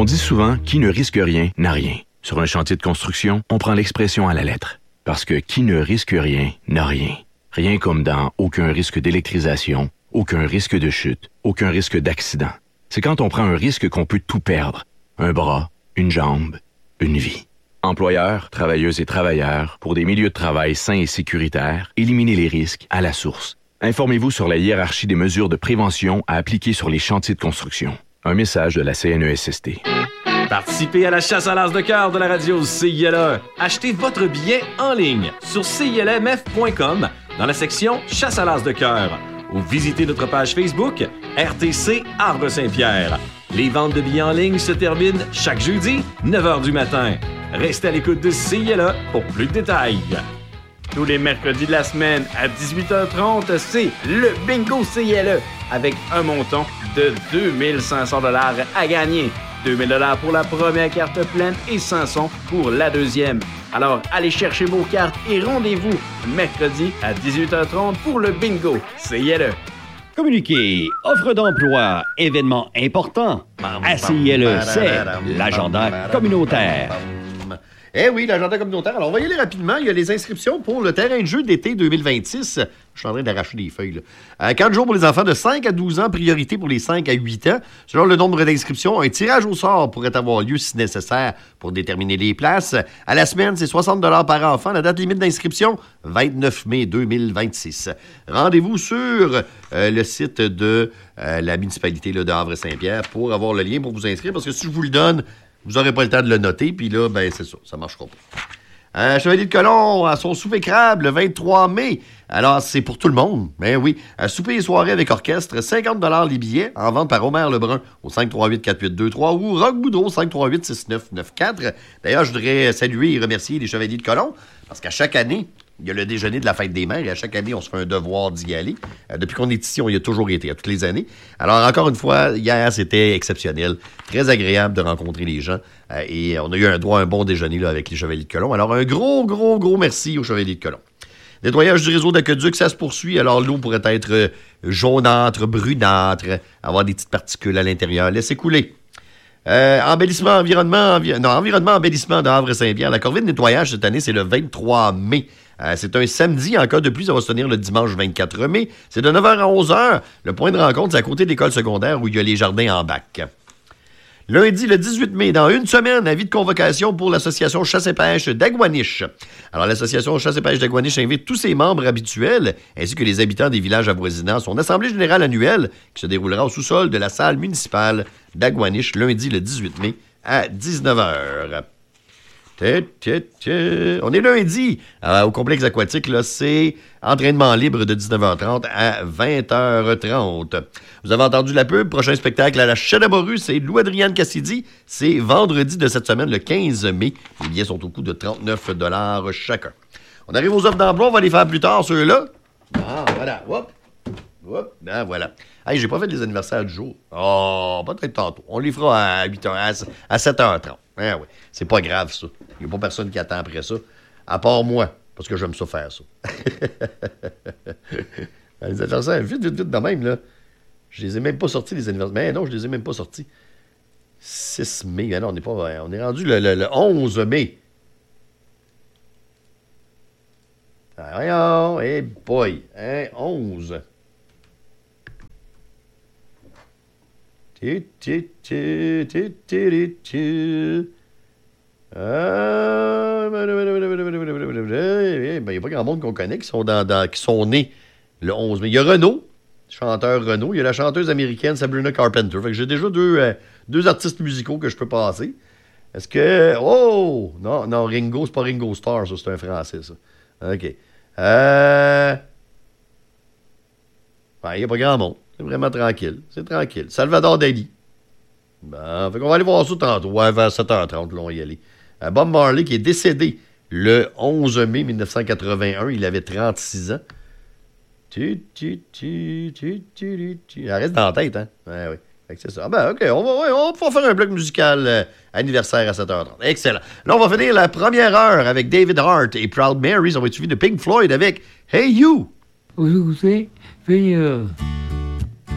dit souvent « qui ne risque rien n'a rien ». Sur un chantier de construction, on prend l'expression à la lettre. Parce que qui ne risque rien n'a rien. Rien comme dans aucun risque d'électrisation, aucun risque de chute, aucun risque d'accident. C'est quand on prend un risque qu'on peut tout perdre. Un bras, une jambe, une vie. Employeurs, travailleuses et travailleurs, pour des milieux de travail sains et sécuritaires, éliminez les risques à la source. Informez-vous sur la hiérarchie des mesures de prévention à appliquer sur les chantiers de construction. Un message de la CNESST. Participez à la chasse à l'as de cœur de la radio CILA. Achetez votre billet en ligne sur CILMF.com dans la section Chasse à l'as de cœur ou visitez notre page Facebook RTC Arbre-Saint-Pierre. Les ventes de billets en ligne se terminent chaque jeudi, 9h du matin. Restez à l'écoute de CILA pour plus de détails. Tous les mercredis de la semaine à 18h30, c'est le Bingo CILA avec un montant de 2500 $ à gagner. 2000 $ pour la première carte pleine et 500 pour la deuxième. Alors, allez chercher vos cartes et rendez-vous mercredi à 18h30 pour le bingo. CILE. Communiquer, offre d'emploi, événements importants. À CILE, c'est l'agenda communautaire. Eh oui, l'agenda communautaire. Alors, on va y aller rapidement. Il y a les inscriptions pour le terrain de jeu d'été 2026. Je suis en train d'arracher des feuilles, là. 4 jours pour les enfants de 5 à 12 ans, priorité pour les 5 à 8 ans. Selon le nombre d'inscriptions, un tirage au sort pourrait avoir lieu si nécessaire pour déterminer les places. À la semaine, c'est 60 $ par enfant. La date limite d'inscription, 29 mai 2026. Rendez-vous sur le site de la municipalité là, de Havre-Saint-Pierre pour avoir le lien pour vous inscrire, parce que si je vous le donne, vous n'aurez pas le temps de le noter, puis là, ben c'est ça ne marchera pas. Chevalier de Colomb à son souper crabe le 23 mai. Alors, c'est pour tout le monde. Ben oui. Souper et soirée avec orchestre, 50 $ les billets, en vente par Omer Lebrun au 538-4823 ou Roch Boudreau 538-6994. D'ailleurs, je voudrais saluer et remercier les Chevaliers de Colomb, parce qu'à chaque année, il y a le déjeuner de la fête des mères et à chaque année, on se fait un devoir d'y aller. Depuis qu'on est ici, on y a toujours été, à toutes les années. Alors, encore une fois, hier, c'était exceptionnel. Très agréable de rencontrer les gens. Et on a eu un droit à un bon déjeuner là, avec les Chevaliers de Colomb. Alors, un gros merci aux Chevaliers de Colomb. Nettoyage du réseau d'aqueduc, ça se poursuit. Alors, l'eau pourrait être jaunâtre, brunâtre, avoir des petites particules à l'intérieur. Laissez couler. Environnement, embellissement de Havre-Saint-Pierre. La corvée de nettoyage cette année, c'est le 23 mai. C'est un samedi. En cas de pluie, ça va se tenir le dimanche 24 mai. C'est de 9h à 11h. Le point de rencontre, c'est à côté de l'école secondaire où il y a les jardins en bac. Lundi, le 18 mai, dans une semaine, avis de convocation pour l'association Chasse et Pêche d'Aguaniche. Alors, l'association Chasse et Pêche d'Aguaniche invite tous ses membres habituels, ainsi que les habitants des villages avoisinants, à son assemblée générale annuelle qui se déroulera au sous-sol de la salle municipale d'Aguaniche, lundi, le 18 mai, à 19h. On est lundi au complexe aquatique, là, c'est entraînement libre de 19h30 à 20h30. Vous avez entendu la pub, prochain spectacle à la Chadaboru, c'est Lou-Adrienne Cassidy, c'est vendredi de cette semaine, le 15 mai. Les billets sont au coût de 39 $ chacun. On arrive aux offres d'emploi, on va les faire plus tard, ceux-là. Ah, voilà, ah, voilà. Hey, j'ai pas fait les anniversaires du jour. Oh, peut-être tantôt. On les fera à 8h, à 7h30. Ah oui, c'est pas grave, ça. Il n'y a pas personne qui attend après ça, à part moi, parce que j'aime ça faire ça. Les anniversaires, vite de même, là. Je les ai même pas sortis, les anniversaires. Mais non, je les ai même pas sortis. 6 mai, mais non, on est rendu le 11 mai. Voyons, hey boy, hein, 11. Ben, il n'y a pas grand monde qu'on connaît qui sont qui sont nés le 11 mai. Il y a Renaud, chanteur Renaud. Il y a la chanteuse américaine Sabrina Carpenter. Fait que j'ai déjà deux artistes musicaux que je peux passer. Est-ce que... Oh! Non, Ringo, c'est pas Ringo Starr, ça, c'est un français, ça. OK. Il n'y a pas grand monde. C'est vraiment tranquille. C'est tranquille. Salvador Dali. Bon, fait qu'on va aller voir ça tantôt. Ouais, vers 7h30, là, on va y aller. Bob Marley, qui est décédé le 11 mai 1981. Il avait 36 ans. Elle reste dans la tête, hein? Ouais, oui. Fait que c'est ça. OK, on va pouvoir faire un bloc musical anniversaire à 7h30. Excellent. Là, on va finir la première heure avec David Hart et Proud Marys. On va être suivi de Pink Floyd avec Hey You. Vous écoutez,